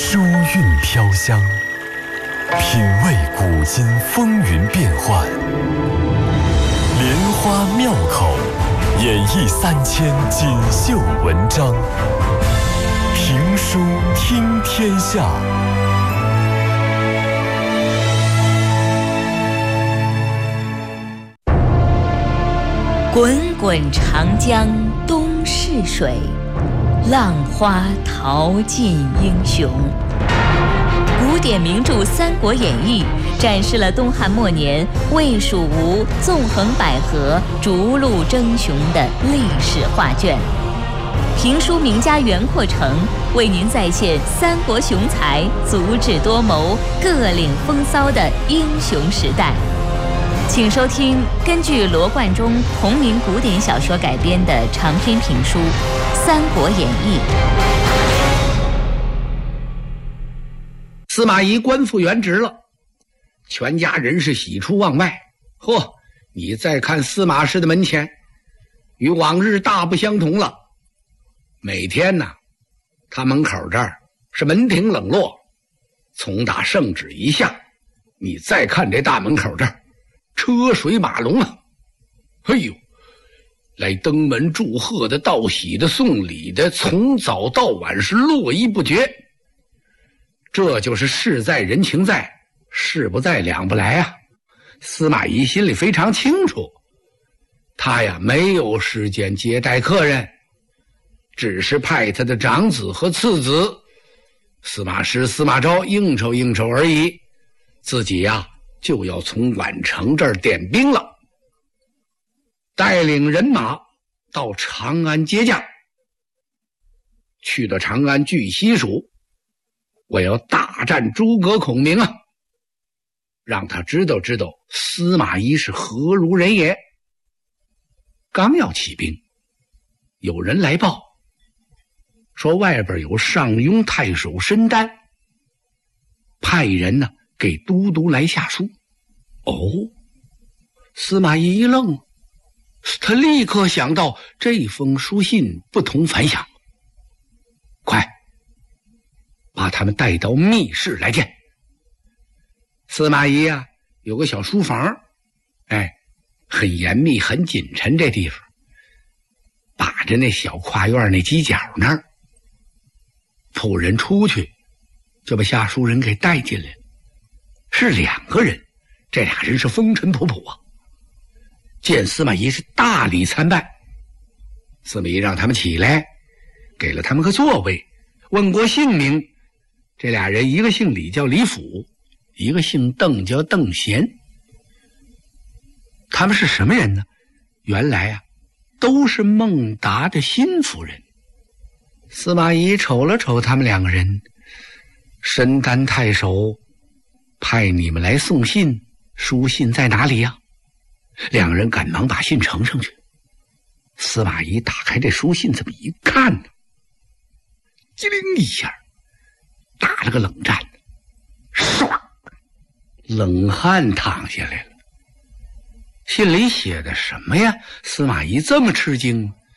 书韵飘香，品味古今风云变幻，莲花妙口，演绎3000锦绣文章。评书听天下。 滚滚长江东逝水，浪花淘尽英雄。古典名著《三国演义》展示了东汉末年魏蜀吴纵横捭阖、逐鹿争雄的历史画卷。评书名家袁阔成为您再现三国雄才足智多谋、各领风骚的英雄时代。请收听根据罗贯中同名古典小说改编的长篇评书《三国演义》。 司马懿官复原职了，全家人是喜出望外。嚯，你再看司马氏的门前，与往日大不相同了。每天呢，他门口这儿是门庭冷落，从打圣旨一下，你再看这大门口这儿车水马龙啊！哎呦，来登门祝贺的、道喜的、送礼的，从早到晚是络绎不绝。这就是事在人情在，事不在两不来啊！司马懿心里非常清楚，他呀没有时间接待客人，只是派他的长子和次子司马师、司马昭应酬应酬而已，自己呀就要从宛城这儿点兵了，带领人马到长安接驾。去到长安据西蜀，我要大战诸葛孔明啊，让他知道司马懿是何如人也。刚要起兵，有人来报说外边有上庸太守申丹，派人呢给都督来下书。哦，司马懿一愣，他立刻想到这封书信不同凡响，快把他们带到密室来见。司马懿啊有个小书房，很严密很紧陈，这地方把着那小跨院那犄角那儿，仆人出去就把下书人给带进来了。是2个人，这俩人是风尘仆仆啊。见司马懿是大礼参拜，司马懿让他们起来，给了他们个座位，问过姓名。这俩人一个姓李叫李府，一个姓邓叫邓贤。他们是什么人呢？原来啊都是孟达的心腹人。司马懿瞅了瞅他们2个人，申丹太守派你们来送信，书信在哪里呀？2人赶忙把信呈上去。司马懿打开这书信，这么一看呢，机灵一下打了个冷战，唰，冷汗淌下来了。信里写的什么呀？司马懿这么吃惊，